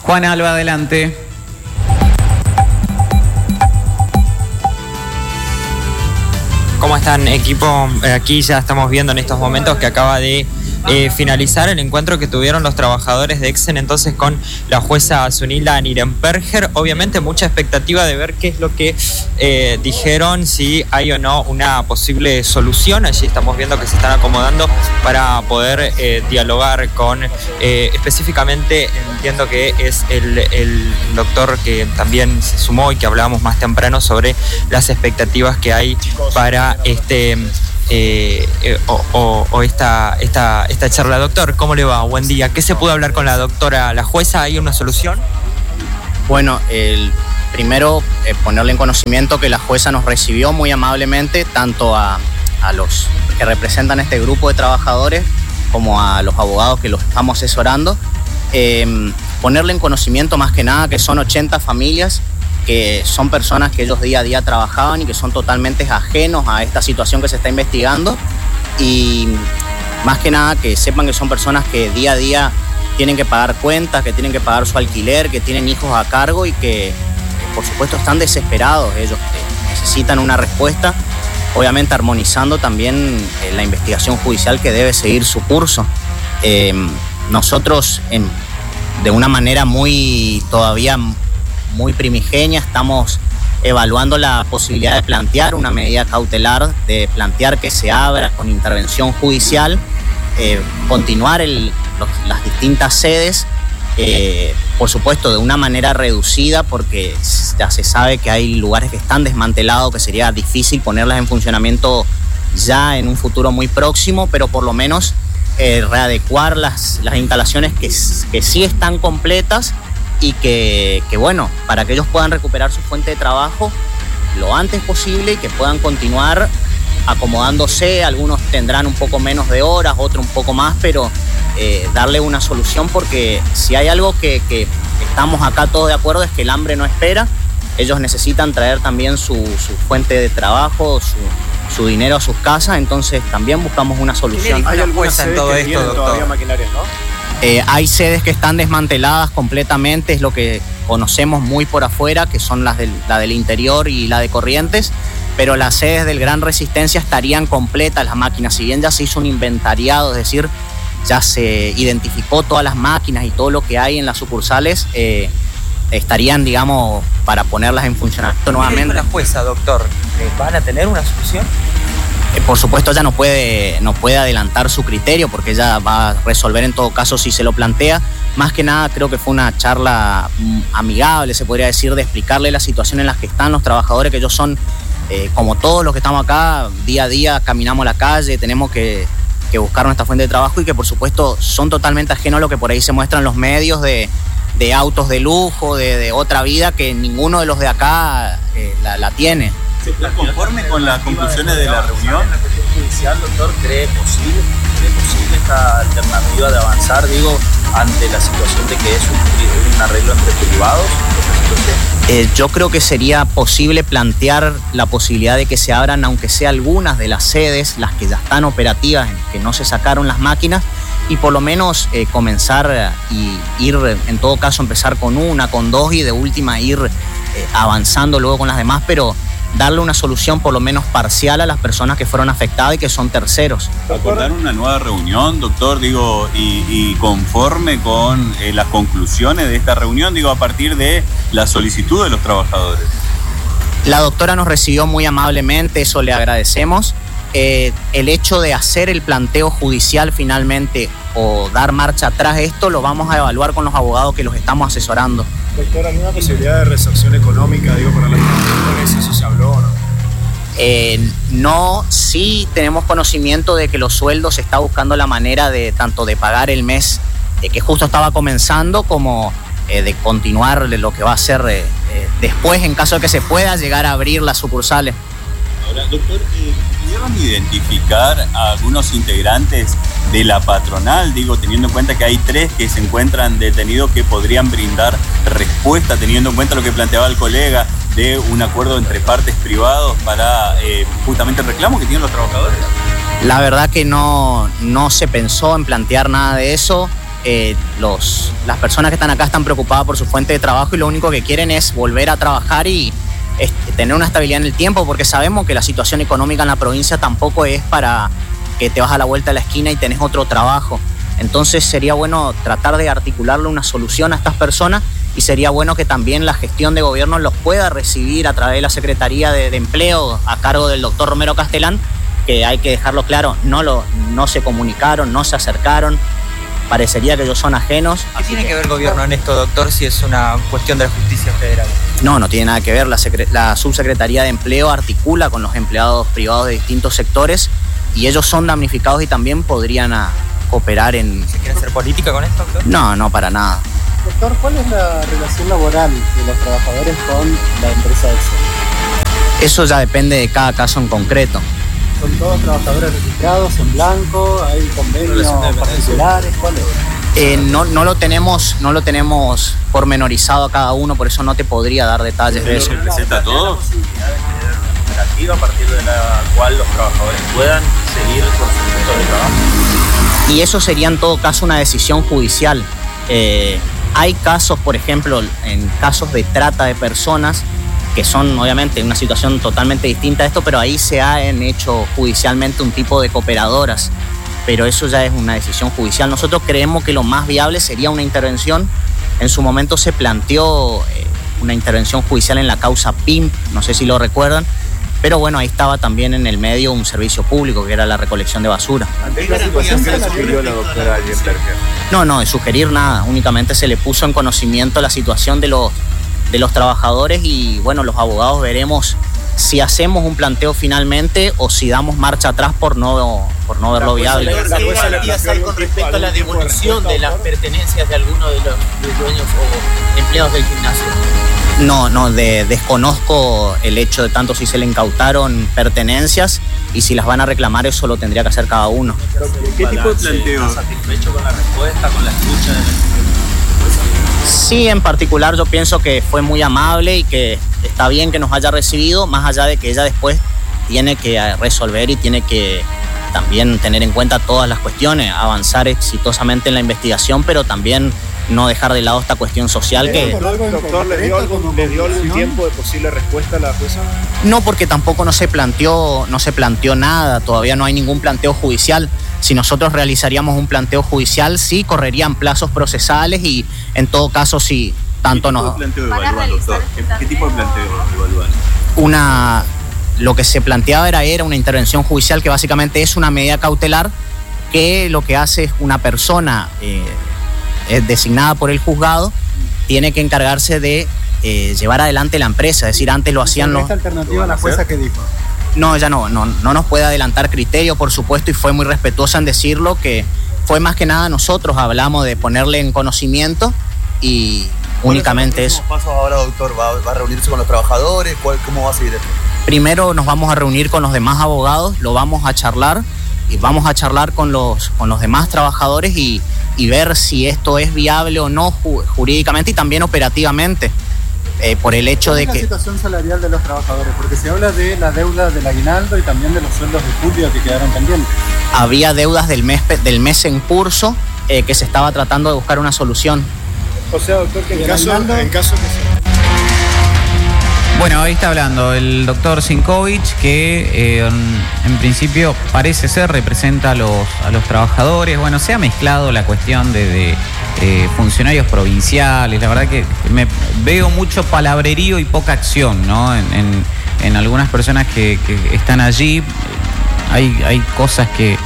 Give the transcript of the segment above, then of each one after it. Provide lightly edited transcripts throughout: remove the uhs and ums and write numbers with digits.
Juan Alba, adelante. ¿Cómo están, equipo? Aquí ya estamos viendo en estos momentos que acaba de finalizar el encuentro que tuvieron los trabajadores de Exen entonces con la jueza Zunilda Nirenberger. Obviamente mucha expectativa de ver qué es lo que dijeron, si hay o no una posible solución. Allí estamos viendo que se están acomodando para poder dialogar con, específicamente entiendo que es el doctor que también se sumó y que hablábamos más temprano sobre las expectativas que hay para esta charla. Doctor, ¿cómo le va? Buen día. ¿Qué se pudo hablar con la doctora, la jueza? ¿Hay una solución? Bueno, primero ponerle en conocimiento que la jueza nos recibió muy amablemente, tanto a los que representan este grupo de trabajadores como a los abogados que los estamos asesorando. Ponerle en conocimiento más que nada que son 80 familias, que son personas que ellos día a día trabajaban y que son totalmente ajenos a esta situación que se está investigando, y más que nada que sepan que son personas que día a día tienen que pagar cuentas, que tienen que pagar su alquiler, que tienen hijos a cargo y que por supuesto están desesperados. Ellos necesitan una respuesta, obviamente armonizando también la investigación judicial que debe seguir su curso. Nosotros de una manera todavía muy primigenia estamos evaluando la posibilidad de plantear una medida cautelar, de plantear que se abra con intervención judicial, continuar las distintas sedes, por supuesto de una manera reducida, porque ya se sabe que hay lugares que están desmantelados, que sería difícil ponerlas en funcionamiento ya en un futuro muy próximo, pero por lo menos readecuar las instalaciones que sí están completas y que bueno, para que ellos puedan recuperar su fuente de trabajo lo antes posible y que puedan continuar acomodándose. Algunos tendrán un poco menos de horas, otros un poco más, pero darle una solución, porque si hay algo que estamos acá todos de acuerdo es que el hambre no espera. Ellos necesitan traer también su fuente de trabajo, su dinero a sus casas, entonces también buscamos una solución. ¿Hay alguna sedes en todo que esto, doctor? Todavía maquinarias, ¿no? Hay sedes que están desmanteladas completamente, es lo que conocemos muy por afuera, que son la del interior y la de Corrientes, pero las sedes del Gran Resistencia estarían completas las máquinas. Si bien ya se hizo un inventariado, es decir, ya se identificó todas las máquinas y todo lo que hay en las sucursales, estarían, digamos, para ponerlas en funcionamiento nuevamente. ¿La jueza, doctor, van a tener una solución? Por supuesto, ella no puede adelantar su criterio, porque ella va a resolver en todo caso si se lo plantea. Más que nada creo que fue una charla amigable, se podría decir, de explicarle la situación en la que están los trabajadores, que ellos son, como todos los que estamos acá, día a día caminamos la calle, tenemos que buscar nuestra fuente de trabajo, y que por supuesto son totalmente ajenos a lo que por ahí se muestra en los medios de autos de lujo, de otra vida que ninguno de los de acá la tiene. ¿Se está conforme con las conclusiones de la reunión? ¿La cuestión judicial, doctor, cree posible esta alternativa de avanzar, ante la situación de que es un arreglo entre privados? Yo creo que sería posible plantear la posibilidad de que se abran, aunque sea algunas de las sedes, las que ya están operativas, que no se sacaron las máquinas, y por lo menos comenzar y ir, en todo caso, empezar con una, con dos, y de última ir avanzando luego con las demás, pero darle una solución por lo menos parcial a las personas que fueron afectadas y que son terceros. ¿Acordar una nueva reunión, doctor, y conforme con las conclusiones de esta reunión, a partir de la solicitud de los trabajadores? La doctora nos recibió muy amablemente, eso le agradecemos. El hecho de hacer el planteo judicial finalmente o dar marcha atrás, esto lo vamos a evaluar con los abogados que los estamos asesorando. Doctor, ¿alguna posibilidad de resarcción económica, para los trabajadores? ¿Eso se habló o no? No, sí tenemos conocimiento de que los sueldos se está buscando la manera de tanto de pagar el mes que justo estaba comenzando, como de continuar lo que va a ser después, en caso de que se pueda llegar a abrir las sucursales. Ahora, doctor, ¿pudieron identificar a algunos integrantes de la patronal? Teniendo en cuenta que hay 3 que se encuentran detenidos que podrían brindar respuesta, teniendo en cuenta lo que planteaba el colega de un acuerdo entre partes privados para justamente el reclamo que tienen los trabajadores. La verdad que no se pensó en plantear nada de eso. las personas que están acá están preocupadas por su fuente de trabajo y lo único que quieren es volver a trabajar y tener una estabilidad en el tiempo, porque sabemos que la situación económica en la provincia tampoco es para que te vas a la vuelta de la esquina y tenés otro trabajo. Entonces sería bueno tratar de articularle una solución a estas personas y sería bueno que también la gestión de gobierno los pueda recibir a través de la Secretaría de Empleo a cargo del doctor Romero Castelán, que hay que dejarlo claro, no se comunicaron, no se acercaron, parecería que ellos son ajenos. ¿Qué tiene que ver el gobierno en esto, doctor, si es una cuestión de la justicia federal? No tiene nada que ver. La Subsecretaría de Empleo articula con los empleados privados de distintos sectores y ellos son damnificados y también podrían cooperar en... ¿Se quiere hacer política con esto, doctor? No, para nada. Doctor, ¿cuál es la relación laboral de los trabajadores con la empresa Exxon? Eso ya depende de cada caso en concreto. ¿Son todos trabajadores registrados en blanco? ¿Hay convenios particulares? ¿Cuál es? No lo tenemos pormenorizado a cada uno, por eso no te podría dar detalles de eso. ¿Representa a todos? A partir de la cual los trabajadores puedan seguir con su puesto de trabajo. Y eso sería en todo caso una decisión judicial. Hay casos, por ejemplo, en casos de trata de personas, que son obviamente una situación totalmente distinta a esto, pero ahí se han hecho judicialmente un tipo de cooperadoras, pero eso ya es una decisión judicial. Nosotros creemos que lo más viable sería una intervención. En su momento se planteó una intervención judicial en la causa PIMP, no sé si lo recuerdan, pero bueno, ahí estaba también en el medio un servicio público que era la recolección de basura. ¿Ante esta situación qué le sugirió la doctora Jenberger? No, de sugerir nada, únicamente se le puso en conocimiento la situación de los trabajadores y bueno, los abogados veremos si hacemos un planteo finalmente o si damos marcha atrás por no verlo viable. ¿Qué garantías hay con respecto a la devolución de las pertenencias de alguno de los dueños o empleados del gimnasio? Desconozco el hecho de tanto si se le incautaron pertenencias y si las van a reclamar, eso lo tendría que hacer cada uno. ¿Qué tipo de planteo? ¿Estás satisfecho con la respuesta, con la escucha de la... Sí, en particular yo pienso que fue muy amable y que está bien que nos haya recibido, más allá de que ella después tiene que resolver y tiene que también tener en cuenta todas las cuestiones, avanzar exitosamente en la investigación, pero también no dejar de lado esta cuestión social que... Doctor, ¿les dio algún tiempo de posible respuesta a la jueza? No, porque tampoco no se planteó nada, todavía no hay ningún planteo judicial. Si nosotros realizaríamos un planteo judicial, sí correrían plazos procesales y en todo caso sí, tanto nos... ¿Qué tipo de planteo evalúan, doctor? ¿Qué tipo de planteo evalúan? Lo que se planteaba era una intervención judicial que básicamente es una medida cautelar que lo que hace es una persona designada por el juzgado tiene que encargarse de llevar adelante la empresa, es decir, antes lo hacían los... ¿Esta alternativa la jueza qué dijo? No, ella no nos puede adelantar criterio, por supuesto, y fue muy respetuosa en decirlo, que fue más que nada nosotros hablamos de ponerle en conocimiento y únicamente eso. ¿Cuáles son los próximos pasos ahora, doctor? ¿Va a reunirse con los trabajadores? ¿Cómo va a seguir esto? Primero nos vamos a reunir con los demás abogados, lo vamos a charlar y vamos a charlar con los demás trabajadores y ver si esto es viable o no jurídicamente y también operativamente. Por el hecho de que... ¿Cuál es la situación salarial de los trabajadores? Porque se habla de la deuda del aguinaldo y también de los sueldos de julio que quedaron pendientes. Había deudas del mes en curso que se estaba tratando de buscar una solución. O sea, doctor, que en caso que se... Bueno, ahí está hablando el doctor Sinkovic, que en principio parece ser representa a los trabajadores. Bueno, se ha mezclado la cuestión de funcionarios provinciales. La verdad que me veo mucho palabrerío y poca acción, ¿no? En algunas personas que están allí hay cosas que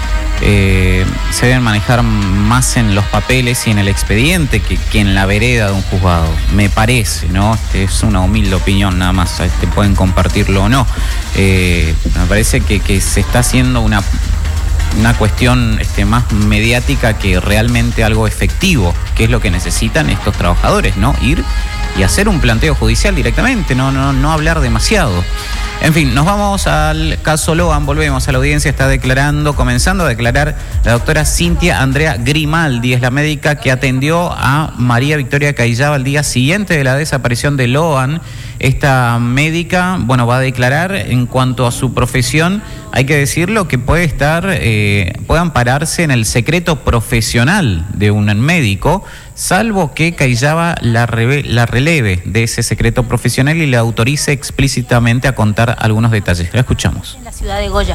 se deben manejar más en los papeles y en el expediente que en la vereda de un juzgado, me parece, ¿no? Es una humilde opinión nada más, pueden compartirlo o no. Me parece que se está haciendo una cuestión más mediática que realmente algo efectivo, que es lo que necesitan estos trabajadores, ¿no? Ir y hacer un planteo judicial directamente, no hablar demasiado. En fin, nos vamos al caso Logan, volvemos a la audiencia, está comenzando a declarar la doctora Cintia Andrea Grimaldi, es la médica que atendió a María Victoria Cayllaba el día siguiente de la desaparición de Logan Esta médica, bueno, va a declarar en cuanto a su profesión, hay que decirlo, que puede ampararse en el secreto profesional de un médico, salvo que Cayaba la releve de ese secreto profesional y le autorice explícitamente a contar algunos detalles. La escuchamos. En la ciudad de Goya.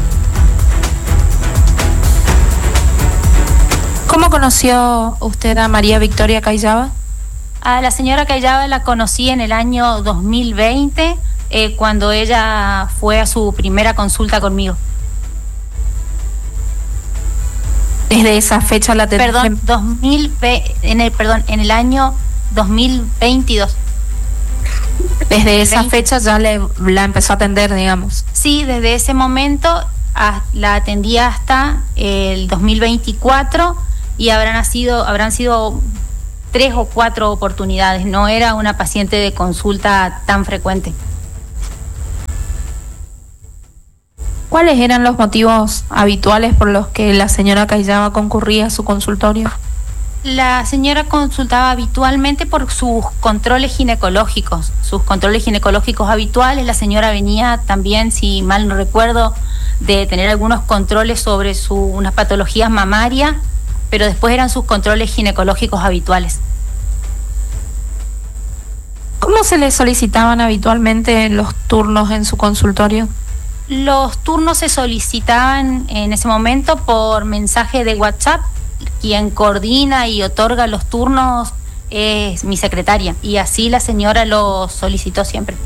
¿Cómo conoció usted a María Victoria Cayaba? A la señora Cayaba la conocí en el año 2020, cuando ella fue a su primera consulta conmigo. Desde esa fecha la tenés. En el año 2022. Desde esa fecha ya la empezó a atender, digamos. Sí, desde ese momento la atendía hasta el 2024 y habrán sido 3 o 4 oportunidades. No era una paciente de consulta tan frecuente. ¿Cuáles eran los motivos habituales por los que la señora Cayaba concurría a su consultorio? La señora consultaba habitualmente por sus controles ginecológicos habituales. La señora venía también, si mal no recuerdo, de tener algunos controles sobre unas patologías mamarias, pero después eran sus controles ginecológicos habituales. ¿Cómo se le solicitaban habitualmente los turnos en su consultorio? Los turnos se solicitaban en ese momento por mensaje de WhatsApp. Quien coordina y otorga los turnos es mi secretaria, y así la señora lo solicitó siempre.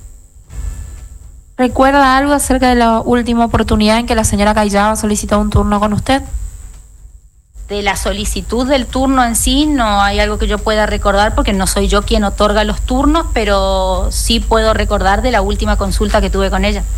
¿Recuerda algo acerca de la última oportunidad en que la señora Cayaba solicitó un turno con usted? De la solicitud del turno en sí no hay algo que yo pueda recordar, porque no soy yo quien otorga los turnos, pero sí puedo recordar de la última consulta que tuve con ella.